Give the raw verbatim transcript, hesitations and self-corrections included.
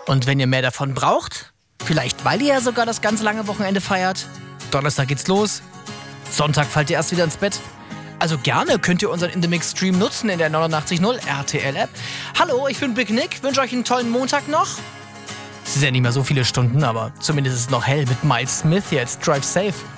Und wenn ihr mehr davon braucht, vielleicht weil ihr ja sogar das ganze lange Wochenende feiert, Donnerstag geht's los, Sonntag fallt ihr erst wieder ins Bett. Also gerne könnt ihr unseren In The Mix Stream nutzen in der neunundachtzig Komma null R T L App. Hallo, ich bin Big Nick, wünsche euch einen tollen Montag noch. Es sind ja nicht mehr so viele Stunden, aber zumindest ist es noch hell mit Miles Smith jetzt. Drive safe.